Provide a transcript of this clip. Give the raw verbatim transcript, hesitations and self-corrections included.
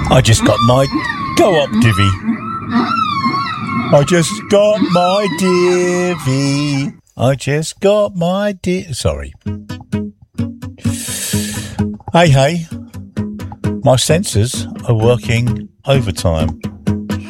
I just got my go-up divvy. I just got my divvy. I just got my di... Sorry. Hey, hey. My sensors are working overtime.